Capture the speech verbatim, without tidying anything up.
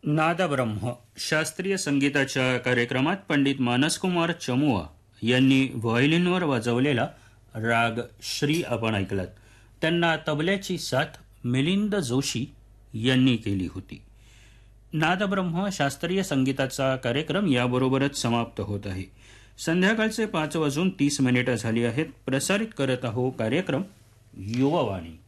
नादब्रह्म शास्त्रीय संगीताच्या कार्यक्रमात पंडित मानसकुमार चमुआ यांनी व्हायोलिनवर वाजवलेला राग श्री आपण ऐकलात. त्यांना तबल्याची साथ मिलिंद जोशी यांनी केली होती. नादब्रह्म शास्त्रीय संगीताचा कार्यक्रम याबरोबरच समाप्त होत आहे. संध्याकाळचे पाच वाजून तीस मिनिटं झाली आहेत. प्रसारित करत आहो कार्यक्रम युवावाणी.